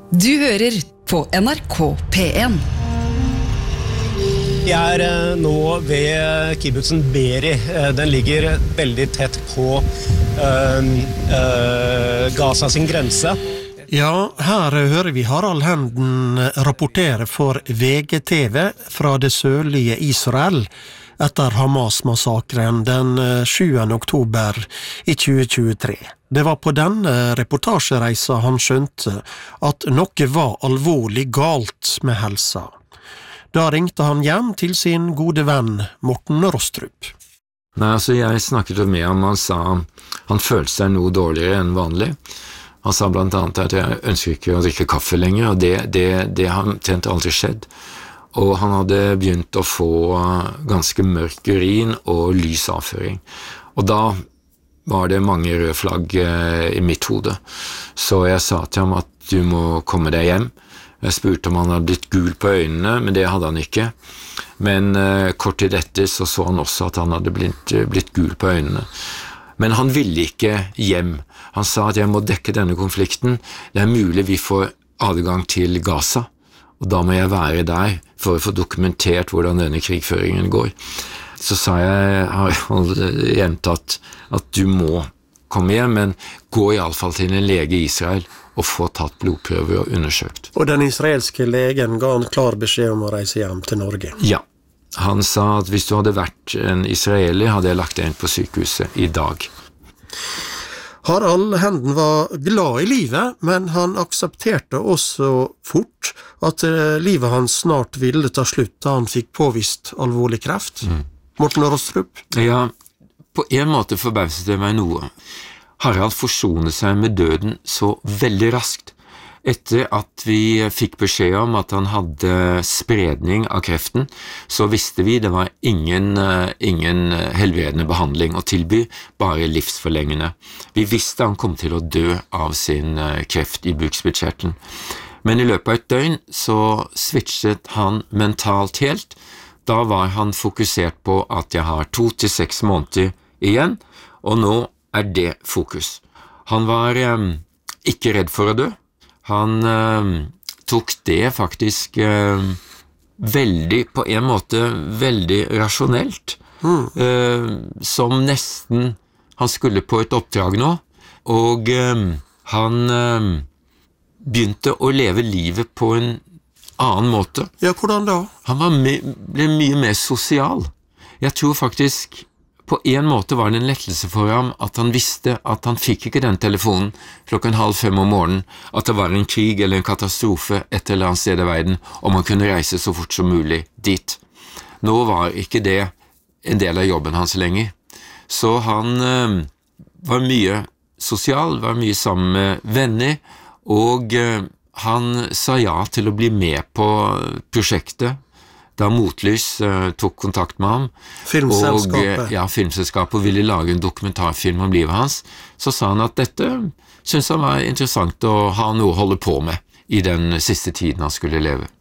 Du hører på NRK P1. Jeg nå ved kibbutsen Beri. Den ligger veldig tett på Gaza sin grense. Ja, her hører vi Harald Henden rapportere for VGTV fra det sørlige Israel etter Hamas-massakren den 7. oktober i 2023. Det var på denne reportasjereisa han skjønte at noe var alvorlig galt med helsa. Da ringte han hjem til sin gode venn Morten Rostrup. Nei, altså jeg snakket med ham, han sa han følte seg noe dårligere enn vanlig. Han sa blant annet at jeg ønsker ikke å drikke kaffe lenger, og det har omtrent aldri skjedd. Og han hadde begynt å få ganske mørk urin og lys avføring. Og da var det mange røde flagg i mitt hode. Så jeg sa til ham at du må komme deg hjem. Jeg spurte om han hadde blitt gul på øynene, men det hadde han ikke. Men kort tid etter så han også at han hadde blitt gul på øynene. Men han ville ikke hjem. Han sa at jeg må dekke denne konflikten. Det er mulig vi får adgang til Gaza, og da må jeg være der for å få dokumentert hvordan denne krigføringen går. Så sa jeg, har gjentatt at du må komme hjem, men gå i alle fall til en lege i Israel og få tatt blodprøver og undersøkt. Og den israelske legen ga en klar beskjed om å reise hjem til Norge? Ja. Han sa at hvis du hadde vært en israeler, hadde jeg lagt deg inn på sykehuset i dag. Harald Henden var glad i livet, men han aksepterte også fort at livet hans snart ville ta slutt da han fikk påvist alvorlig kreft. Morten Rostrup? Ja, på en måte forbauset det meg noe. Harald forsonet seg med døden så veldig raskt. Etter at vi fikk beskjed om at han hadde spredning av kreften, så visste vi det var ingen helbredende behandling å tilby, bare livsforlengende. Vi visste han kom til å dø av sin kreft i bukspyttkjertelen. Men i løpet av et døgn så switchet han mentalt helt. Da var han fokusert på at jeg har 2 til 6 måneder igjen, og nå er det fokus. Han var ikke redd for å dø. Han tok det faktisk veldig, på en måte, veldig rasjonelt, som nesten han skulle på et oppdrag nå, og han begynte å leve livet på en annen måte. Ja, hvordan da? Han ble mye mer sosial. Jeg tror faktisk på en måte var det en lettelse for ham at han visste at han fikk ikke den telefonen 4:30 om morgenen, at det var en krig eller en katastrofe et eller annet sted i verden, og man kunne reise så fort som mulig dit. Nå var ikke det en del av jobben hans lenger. Så han var mye sosial, var mye sammen med venner, og han sa ja til å bli med på prosjektet. Da Motlys tok kontakt med ham, Filmselskapet. Og filmselskapet ville lage en dokumentarfilm om livet hans, så sa han at dette syntes han var interessant å ha noe å holde på med i den siste tiden han skulle leve.